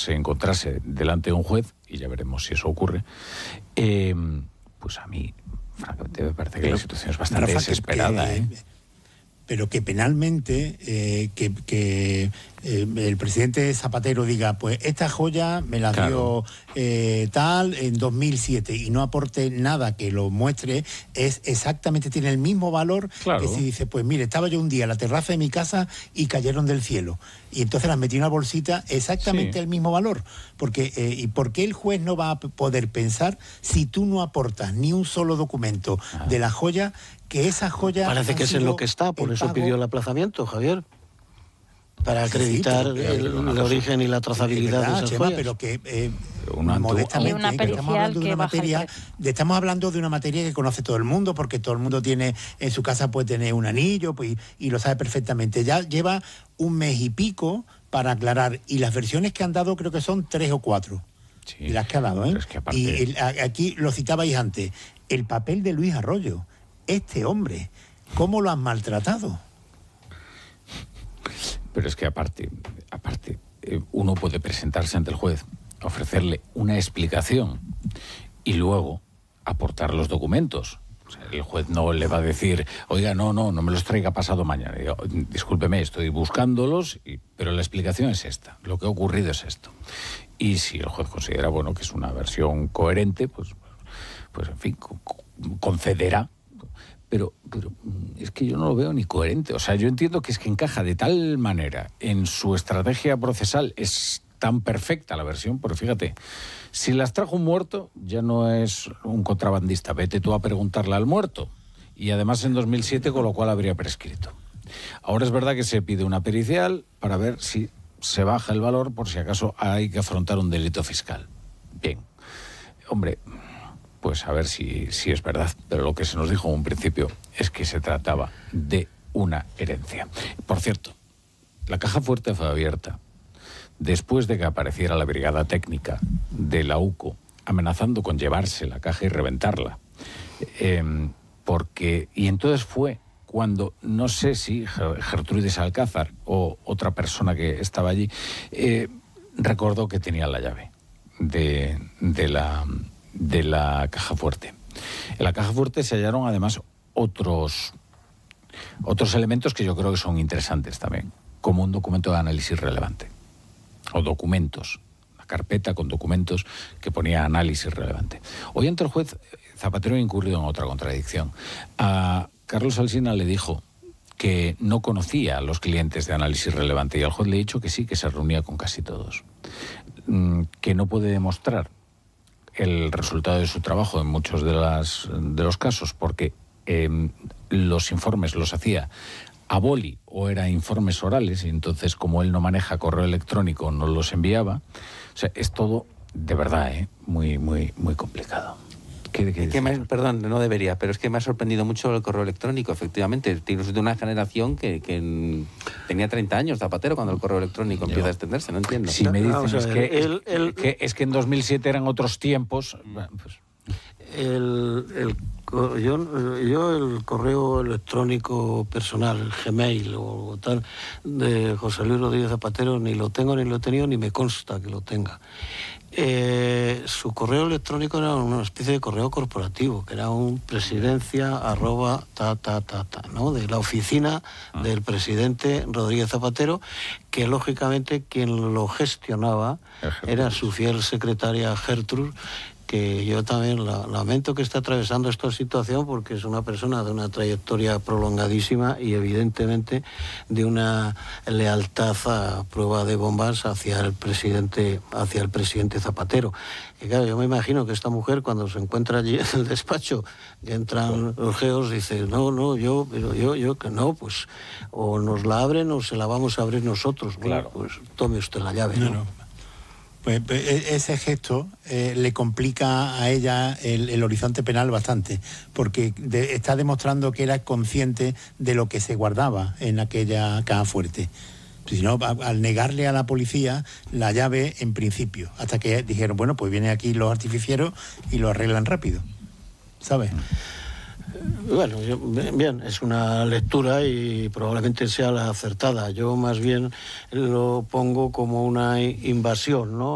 se encontrase delante de un juez, y ya veremos si eso ocurre, pues a mí, francamente, me parece que la situación es bastante desesperada. Pero que penalmente el presidente Zapatero diga, pues esta joya me la dio tal en 2007 y no aporte nada que lo muestre, es exactamente, tiene el mismo valor que si dice, pues mire, estaba yo un día en la terraza de mi casa y cayeron del cielo. Y entonces las metí en una bolsita, exactamente el mismo valor. Porque, ¿y por qué el juez no va a poder pensar si tú no aportas ni un solo documento de la joya, que esa joya... Parece que es en lo que está, por eso pidió el aplazamiento, Javier. Para acreditar el origen y la trazabilidad de esas joyas. Pero que modestamente estamos hablando de una materia que conoce todo el mundo, porque todo el mundo tiene en su casa, puede tener un anillo, pues, y lo sabe perfectamente. Ya lleva un mes y pico para aclarar, y las versiones que han dado creo que son 3 o 4. Sí, las que ha dado, es que aparte... Y aquí lo citabais antes, el papel de Luis Arroyo. Este hombre, ¿cómo lo han maltratado? Pero es que aparte, uno puede presentarse ante el juez, ofrecerle una explicación y luego aportar los documentos. O sea, el juez no le va a decir, oiga, no me los traiga pasado mañana. Yo, discúlpeme, estoy buscándolos, pero la explicación es esta, lo que ha ocurrido es esto. Y si el juez considera, bueno, que es una versión coherente, pues en fin, concederá. Pero es que yo no lo veo ni coherente. O sea, yo entiendo que es que encaja de tal manera en su estrategia procesal, es tan perfecta la versión, porque fíjate, si las trajo un muerto, ya no es un contrabandista, vete tú a preguntarle al muerto. Y además en 2007, con lo cual habría prescrito. Ahora es verdad que se pide una pericial para ver si se baja el valor por si acaso hay que afrontar un delito fiscal. Bien, hombre... pues a ver si es verdad, pero lo que se nos dijo en un principio es que se trataba de una herencia. Por cierto, la caja fuerte fue abierta después de que apareciera la brigada técnica de la UCO amenazando con llevarse la caja y reventarla. Y entonces fue cuando, no sé si Gertrudis Alcázar o otra persona que estaba allí, recordó que tenía la llave de la caja fuerte. En la caja fuerte se hallaron además otros elementos que yo creo que son interesantes también, como un documento de análisis relevante, o documentos, una carpeta con documentos que ponía análisis relevante. Hoy ante el juez, Zapatero ha incurrido en otra contradicción. A Carlos Alsina le dijo que no conocía a los clientes de análisis relevante, y al juez le ha dicho que sí, que se reunía con casi todos, que no puede demostrar el resultado de su trabajo en muchos de los casos, porque los informes los hacía a boli o eran informes orales, y entonces como él no maneja correo electrónico no los enviaba. O sea, es todo de verdad muy, muy, muy complicado. Perdón, no debería, pero es que me ha sorprendido mucho el correo electrónico, efectivamente. Tienes de una generación que tenía 30 años, Zapatero, cuando el correo electrónico empieza a extenderse, no entiendo. Si me dicen es que en 2007 eran otros tiempos... Pues. Yo el correo electrónico personal, el Gmail o tal, de José Luis Rodríguez Zapatero, ni lo tengo, ni lo he tenido, ni me consta que lo tenga. Su correo electrónico era una especie de correo corporativo, que era un presidencia @ ¿no? De la oficina del presidente Rodríguez Zapatero, que lógicamente quien lo gestionaba era su fiel secretaria Gertrudis, que yo también lamento que esté atravesando esta situación, porque es una persona de una trayectoria prolongadísima y evidentemente de una lealtad a prueba de bombas hacia el presidente Zapatero. Y claro, yo me imagino que esta mujer, cuando se encuentra allí en el despacho, que entran los geos, dice, yo que no, pues o nos la abren o se la vamos a abrir nosotros. Claro. Pues tome usted la llave. No. Pues ese gesto le complica a ella el horizonte penal bastante, porque está demostrando que era consciente de lo que se guardaba en aquella caja fuerte. Si no, al negarle a la policía la llave en principio, hasta que dijeron, bueno, pues vienen aquí los artificieros y lo arreglan rápido, ¿sabes? Bueno, bien, es una lectura y probablemente sea la acertada. Yo más bien lo pongo como una invasión, ¿no?